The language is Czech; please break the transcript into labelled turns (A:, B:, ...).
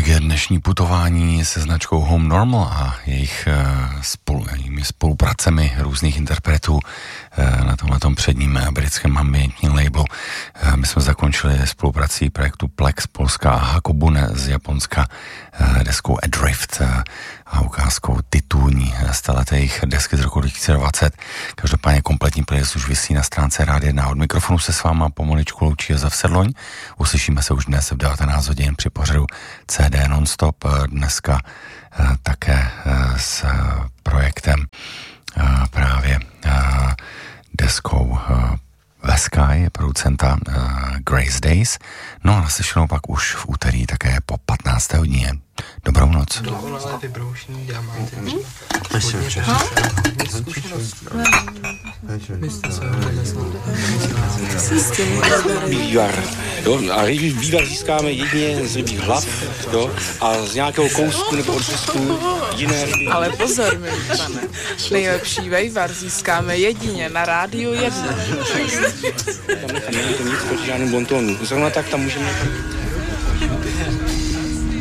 A: Tolik je dnešní putování se značkou Home Normal a jejich spolupracemi různých interpretů na tomhletom předním britském ambientním labelu. My jsme zakončili spoluprací projektu Plex z Polska a Hakobune z Japonska deskou Adrift a ukázkou titulní z jejich desky z roku 2020. Každopádně kompletní playlist už visí na stránce Rádia 1. Od mikrofonu se s váma pomaličku loučí Josef Sedloň. Uslyšíme se už dnes v 19 hodin při pořadu CD Nonstop. Dneska také s projektem právě deskou Vesky, producenta Grace Days. No a naslyšenou pak už v úterý také po 15. hodině. Dobrou noc.
B: Dokonalé vybroušení diamanty.
C: Vývar. A vývar získáme jedině z rybích hlav, jo, a z nějakého kousku nebo odřezku jiné ryby.
D: Ale pozor, milí pane, nejlepší vývar získáme jedině na Rádiu 1.
C: Tam není to nic proti žádným bontonu. Zrovna tak tam můžeme